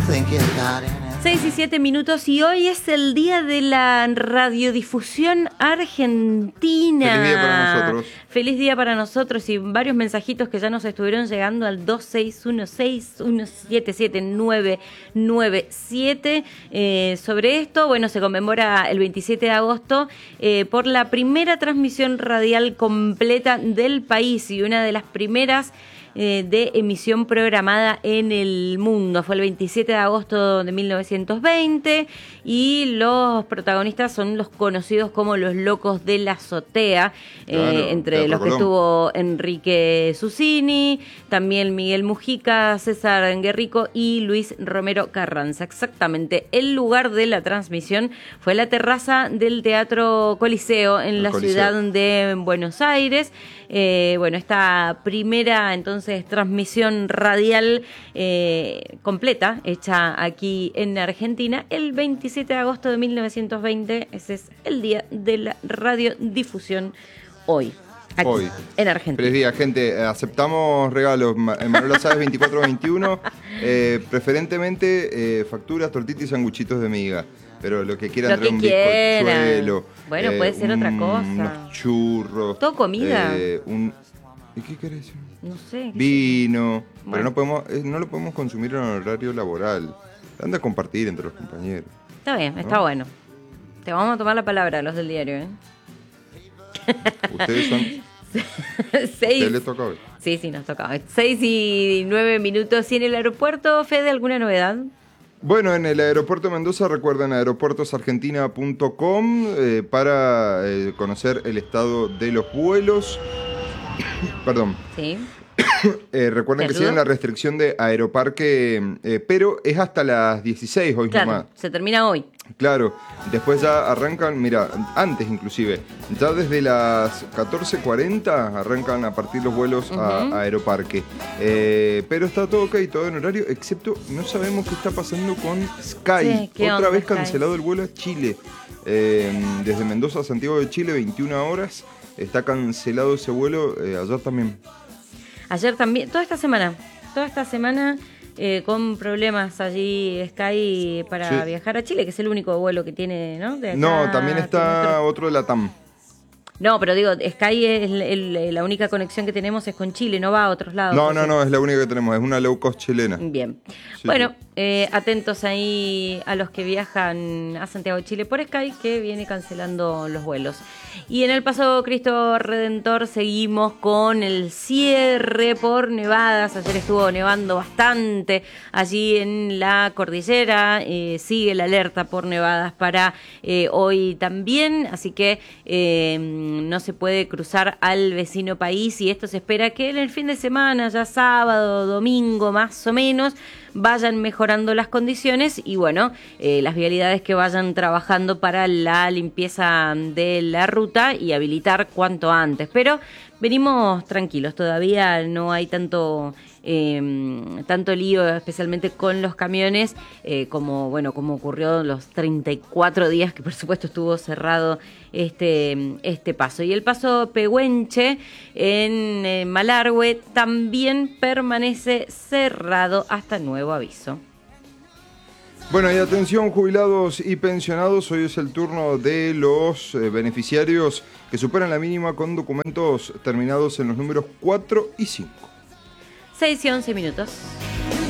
6 y 7 minutos y hoy es el día de la radiodifusión argentina. Feliz día para nosotros. Feliz día para nosotros y varios mensajitos que ya nos estuvieron llegando al 2616179997 sobre esto. Bueno, se conmemora el 27 de agosto por la primera transmisión radial completa del país y una de las primeras de emisión programada en el mundo. Fue el 27 de agosto de 1920 y los protagonistas son los conocidos como los Locos de la Azotea, claro, entre los que estuvo Enrique Susini, también Miguel Mujica, César Guerrico y Luis Romero Carranza. Exactamente, el lugar de la transmisión fue la terraza del Teatro Coliseo en la ciudad de Buenos Aires. Bueno, esta primera entonces transmisión radial completa hecha aquí en Argentina el 27 de agosto de 1920. Ese es el día de la radiodifusión hoy. Aquí, hoy, en Argentina. Feliz día, gente. Aceptamos regalos. Manuela Sáez 2421. Preferentemente facturas, tortitas y sanguchitos de miga. Pero lo que quieran, traer un bizcochuelo. Bueno, puede ser otra cosa. Unos churros. ¿Todo comida? ¿Y qué querés? No sé. Vino. Bueno. Pero no lo podemos consumir en horario laboral. Anda a compartir entre los compañeros. Está bien, ¿no? Está bueno. Te vamos a tomar la palabra, los del diario, ¿eh? Ustedes son... 6. ¿Les toca hoy? Sí, nos toca hoy. 6 y 9 minutos. ¿Y en el aeropuerto, Fede, alguna novedad? Bueno, en el aeropuerto de Mendoza, recuerden aeropuertosargentina.com para conocer el estado de los vuelos. Perdón. Sí. Recuerden que siguen la restricción de Aeroparque, pero es hasta las 16 hoy, claro, nomás. Se termina hoy. Claro, después ya arrancan, mira, antes inclusive, ya desde las 14:40 arrancan a partir los vuelos a Aeroparque. Pero está todo ok, todo en horario, excepto no sabemos qué está pasando con Sky. Sí, otra vez Sky? Cancelado el vuelo a Chile. Desde Mendoza a Santiago de Chile, 21 horas. Está cancelado ese vuelo, ayer también. Ayer también, toda esta semana con problemas allí Sky para viajar a Chile, que es el único vuelo que tiene, ¿no? De acá, no, también está otro de la TAM. No, pero digo, Sky es la única conexión que tenemos es con Chile, no va a otros lados. No, es la única que tenemos, es una low cost chilena. Bien. Sí, bueno, atentos ahí a los que viajan a Santiago de Chile por Sky, que viene cancelando los vuelos. Y en el Paso Cristo Redentor seguimos con el cierre por nevadas. Ayer estuvo nevando bastante allí en la cordillera. Sigue la alerta por nevadas para hoy también, así que no se puede cruzar al vecino país y esto se espera que en el fin de semana, ya sábado, domingo más o menos, vayan mejorando las condiciones y bueno, las vialidades que vayan trabajando para la limpieza de la ruta y habilitar cuanto antes. Pero venimos tranquilos, todavía no hay tanto lío, especialmente con los camiones, como ocurrió los 34 días que por supuesto estuvo cerrado este paso. Y el paso Pehuenche en Malargüe también permanece cerrado hasta nuevo aviso. Bueno, y atención jubilados y pensionados, hoy es el turno de los beneficiarios que superan la mínima con documentos terminados en los números 4 y 5. 6 y 11 minutos.